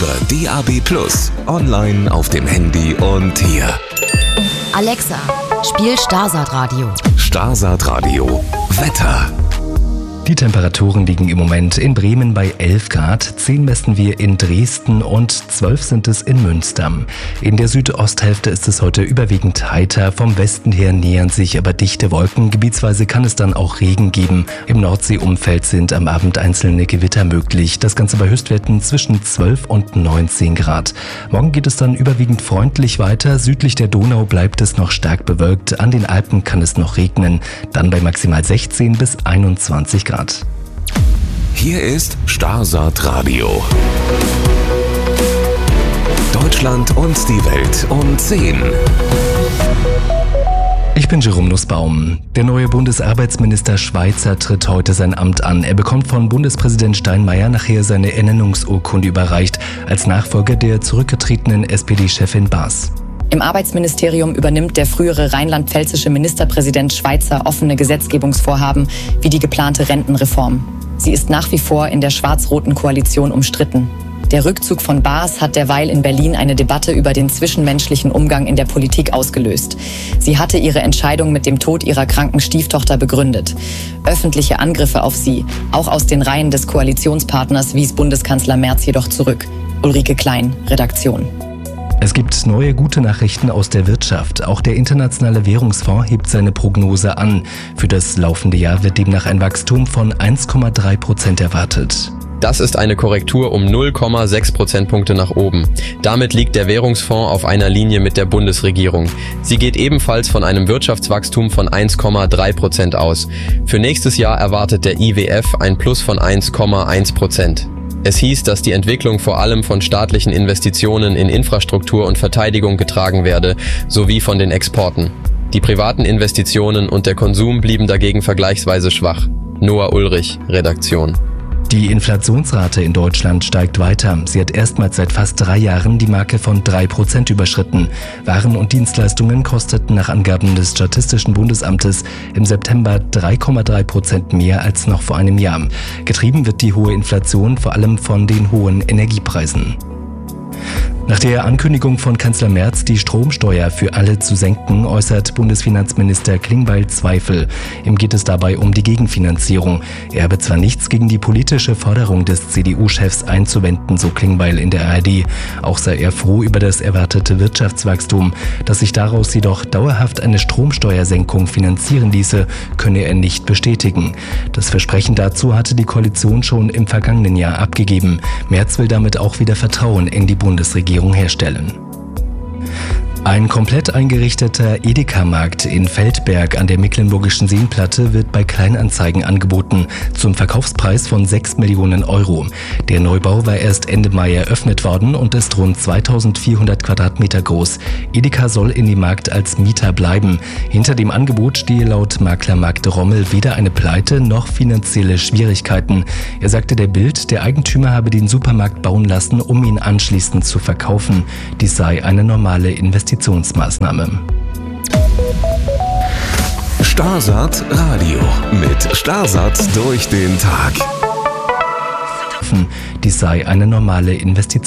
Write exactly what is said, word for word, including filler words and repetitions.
über D A B plus, online auf dem Handy und hier. Alexa, spiel Starsaat Radio. Starsaat Radio. Wetter. Die Temperaturen liegen im Moment in Bremen bei elf Grad, zehn messen wir in Dresden und zwölf sind es in Münster. In der Südosthälfte ist es heute überwiegend heiter, vom Westen her nähern sich aber dichte Wolken, gebietsweise kann es dann auch Regen geben. Im Nordseeumfeld sind am Abend einzelne Gewitter möglich, das Ganze bei Höchstwerten zwischen zwölf und neunzehn Grad. Morgen geht es dann überwiegend freundlich weiter, südlich der Donau bleibt es noch stark bewölkt, an den Alpen kann es noch regnen, dann bei maximal sechzehn bis einundzwanzig Grad. Hier ist Starsaat Radio. Deutschland und die Welt um zehn. Ich bin Jerome Nussbaum. Der neue Bundesarbeitsminister Schweizer tritt heute sein Amt an. Er bekommt von Bundespräsident Steinmeier nachher seine Ernennungsurkunde überreicht, als Nachfolger der zurückgetretenen S P D-Chefin Baas. Im Arbeitsministerium übernimmt der frühere rheinland-pfälzische Ministerpräsident Schweizer offene Gesetzgebungsvorhaben wie die geplante Rentenreform. Sie ist nach wie vor in der schwarz-roten Koalition umstritten. Der Rückzug von Baas hat derweil in Berlin eine Debatte über den zwischenmenschlichen Umgang in der Politik ausgelöst. Sie hatte ihre Entscheidung mit dem Tod ihrer kranken Stieftochter begründet. Öffentliche Angriffe auf sie, auch aus den Reihen des Koalitionspartners, wies Bundeskanzler Merz jedoch zurück. Ulrike Klein, Redaktion. Es gibt neue gute Nachrichten aus der Wirtschaft. Auch der Internationale Währungsfonds hebt seine Prognose an. Für das laufende Jahr wird demnach ein Wachstum von eins Komma drei Prozent erwartet. Das ist eine Korrektur um null Komma sechs Prozentpunkte nach oben. Damit liegt der Währungsfonds auf einer Linie mit der Bundesregierung. Sie geht ebenfalls von einem Wirtschaftswachstum von eins Komma drei Prozent aus. Für nächstes Jahr erwartet der I W F ein Plus von eins Komma eins Prozent. Es hieß, dass die Entwicklung vor allem von staatlichen Investitionen in Infrastruktur und Verteidigung getragen werde, sowie von den Exporten. Die privaten Investitionen und der Konsum blieben dagegen vergleichsweise schwach. Noah Ulrich, Redaktion. Die Inflationsrate in Deutschland steigt weiter. Sie hat erstmals seit fast drei Jahren die Marke von drei Prozent überschritten. Waren und Dienstleistungen kosteten nach Angaben des Statistischen Bundesamtes im September drei Komma drei Prozent mehr als noch vor einem Jahr. Getrieben wird die hohe Inflation vor allem von den hohen Energiepreisen. Nach der Ankündigung von Kanzler Merz, die Stromsteuer für alle zu senken, äußert Bundesfinanzminister Klingbeil Zweifel. Ihm geht es dabei um die Gegenfinanzierung. Er habe zwar nichts gegen die politische Forderung des C D U-Chefs einzuwenden, so Klingbeil in der A R D. Auch sei er froh über das erwartete Wirtschaftswachstum. Dass sich daraus jedoch dauerhaft eine Stromsteuersenkung finanzieren ließe, könne er nicht bestätigen. Das Versprechen dazu hatte die Koalition schon im vergangenen Jahr abgegeben. Merz will damit auch wieder Vertrauen in die Bundesregierung herstellen. Ein komplett eingerichteter Edeka-Markt in Feldberg an der Mecklenburgischen Seenplatte wird bei Kleinanzeigen angeboten, zum Verkaufspreis von sechs Millionen Euro. Der Neubau war erst Ende Mai eröffnet worden und ist rund zweitausendvierhundert Quadratmeter groß. Edeka soll in dem Markt als Mieter bleiben. Hinter dem Angebot stehe laut Makler Marc Rommel weder eine Pleite noch finanzielle Schwierigkeiten. Er sagte der Bild, der Eigentümer habe den Supermarkt bauen lassen, um ihn anschließend zu verkaufen. Dies sei eine normale Investitionsmaßnahme. Starsaat Radio mit Starsaat durch den Tag. Dies sei eine normale Investition.